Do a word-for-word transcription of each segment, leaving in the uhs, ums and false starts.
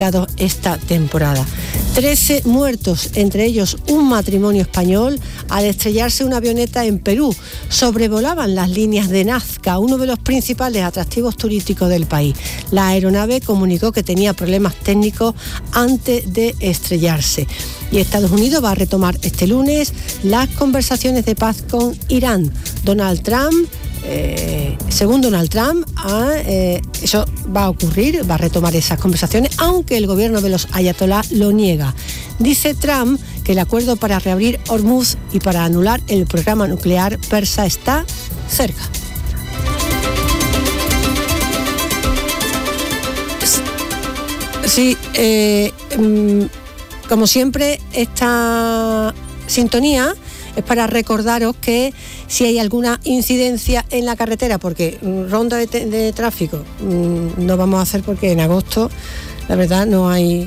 esta temporada. trece muertos, entre ellos un matrimonio español, al estrellarse una avioneta en Perú. Sobrevolaban las líneas de Nazca, uno de los principales atractivos turísticos del país. La aeronave comunicó que tenía problemas técnicos antes de estrellarse. Y Estados Unidos va a retomar este lunes las conversaciones de paz con Irán. Donald Trump Eh, según Donald Trump, ah, eh, eso va a ocurrir, va a retomar esas conversaciones, aunque el gobierno de los ayatolá lo niega. Dice Trump que el acuerdo para reabrir Hormuz y para anular el programa nuclear persa está cerca. Sí, eh, como siempre, esta sintonía es para recordaros que si hay alguna incidencia en la carretera, porque ronda de, de tráfico mmm, no vamos a hacer porque en agosto, la verdad, no hay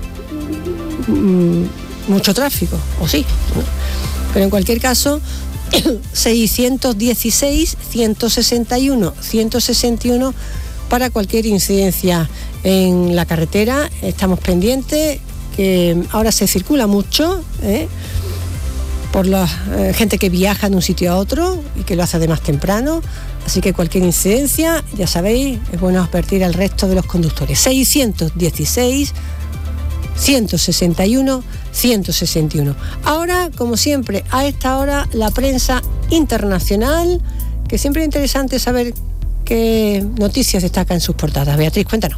mmm, mucho tráfico, o sí, ¿no? Pero en cualquier caso, seiscientos dieciséis, ciento sesenta y uno, ciento sesenta y uno para cualquier incidencia en la carretera. Estamos pendientes, que ahora se circula mucho, ¿eh? por la eh, gente que viaja de un sitio a otro y que lo hace además temprano, así que cualquier incidencia, ya sabéis, es bueno advertir al resto de los conductores. seiscientos dieciséis, ciento sesenta y uno, ciento sesenta y uno. Ahora, como siempre, a esta hora, la prensa internacional, que siempre es interesante saber qué noticias destacan en sus portadas. Beatriz, cuéntanos.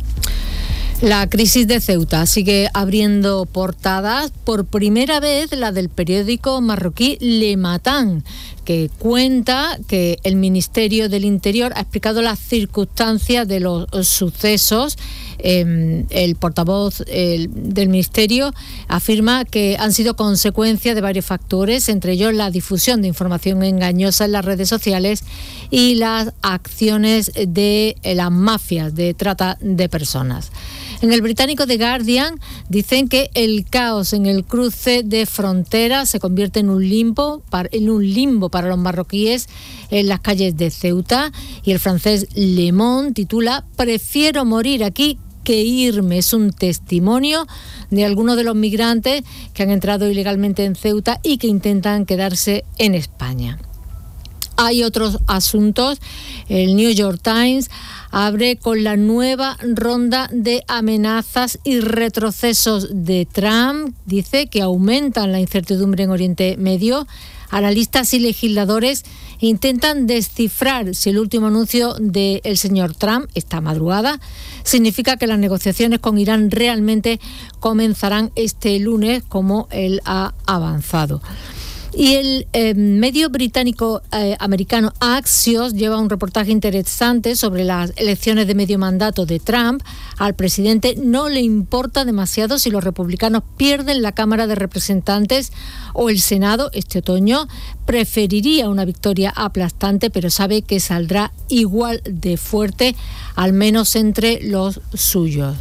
La crisis de Ceuta sigue abriendo portadas, por primera vez la del periódico marroquí Le Matin, que cuenta que el Ministerio del Interior ha explicado las circunstancias de los sucesos. Eh, el portavoz eh, del Ministerio afirma que han sido consecuencia de varios factores, entre ellos la difusión de información engañosa en las redes sociales y las acciones de eh, las mafias de trata de personas. En el británico The Guardian dicen que el caos en el cruce de fronteras se convierte en un limbo para, en un limbo para los marroquíes en las calles de Ceuta, y el francés Le Monde titula "Prefiero morir aquí que irme". Es un testimonio de algunos de los migrantes que han entrado ilegalmente en Ceuta y que intentan quedarse en España. Hay otros asuntos. El New York Times abre con la nueva ronda de amenazas y retrocesos de Trump. Dice que aumentan la incertidumbre en Oriente Medio. Analistas y legisladores intentan descifrar si el último anuncio del señor Trump esta madrugada significa que las negociaciones con Irán realmente comenzarán este lunes, como él ha avanzado. Y el eh, medio británico eh, americano Axios lleva un reportaje interesante sobre las elecciones de medio mandato de Trump. Al presidente no le importa demasiado si los republicanos pierden la Cámara de Representantes o el Senado este otoño. Preferiría una victoria aplastante, pero sabe que saldrá igual de fuerte, al menos entre los suyos.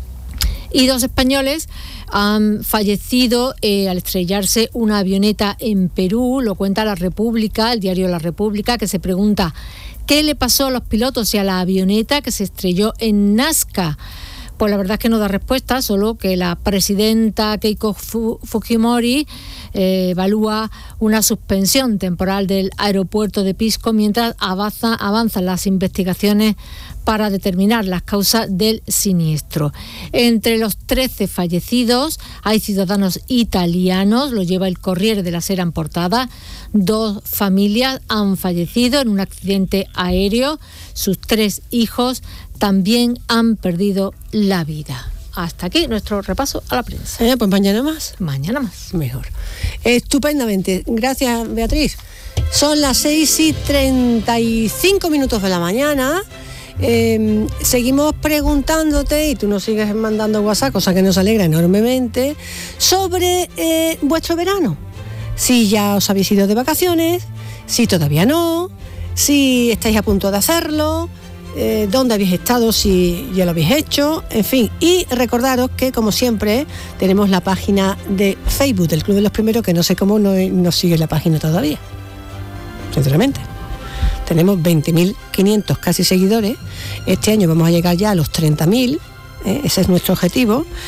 Y dos españoles han fallecido eh, al estrellarse una avioneta en Perú. Lo cuenta La República, el diario La República, que se pregunta qué le pasó a los pilotos y a la avioneta que se estrelló en Nazca. Pues la verdad es que no da respuesta, solo que la presidenta Keiko Fujimori eh, evalúa una suspensión temporal del aeropuerto de Pisco mientras avanza, avanzan las investigaciones para determinar las causas del siniestro. Entre los trece fallecidos hay ciudadanos italianos, lo lleva el Corriere della Sera en portada. Dos familias han fallecido en un accidente aéreo. Sus tres hijos también han perdido la vida. Hasta aquí nuestro repaso a la prensa. Eh, pues mañana más. Mañana más. Mejor. Estupendamente. Gracias, Beatriz. Son las seis y treinta y cinco minutos de la mañana. Eh, seguimos preguntándote, y tú nos sigues mandando WhatsApp, cosa que nos alegra enormemente, sobre eh, vuestro verano. Si ya os habéis ido de vacaciones, si todavía no, si estáis a punto de hacerlo, eh, dónde habéis estado, si ya lo habéis hecho, en fin. Y recordaros que, como siempre, tenemos la página de Facebook del Club de los Primeros, que no sé cómo no nos sigue la página todavía, sinceramente. Tenemos veinte mil quinientos casi seguidores. Este año vamos a llegar ya a los treinta mil. ¿eh? Ese es nuestro objetivo.